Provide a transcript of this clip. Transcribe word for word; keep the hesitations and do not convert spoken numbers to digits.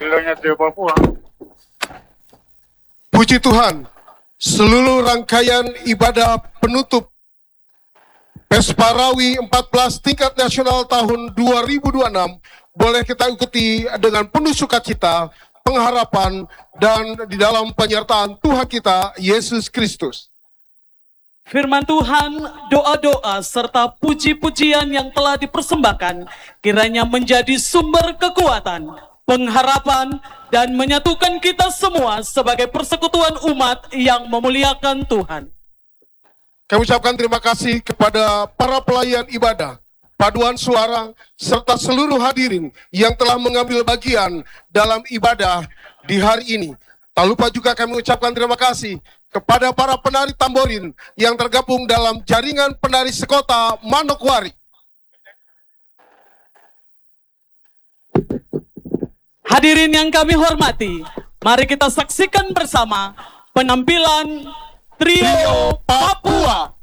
Wilayah Trio Papua. Puji Tuhan, seluruh rangkaian ibadah penutup Pesparawi empat belas tingkat nasional tahun dua ribu dua puluh enam boleh kita ikuti dengan penuh sukacita, pengharapan, dan di dalam penyertaan Tuhan kita, Yesus Kristus. Firman Tuhan, doa-doa, serta puji-pujian yang telah dipersembahkan kiranya menjadi sumber kekuatan, pengharapan, dan menyatukan kita semua sebagai persekutuan umat yang memuliakan Tuhan. Kami ucapkan terima kasih kepada para pelayan ibadah, paduan suara, serta seluruh hadirin yang telah mengambil bagian dalam ibadah di hari ini. Tak lupa juga kami ucapkan terima kasih kepada para penari tamborin yang tergabung dalam jaringan penari sekota Manokwari. Hadirin yang kami hormati, mari kita saksikan bersama penampilan Trio Papua.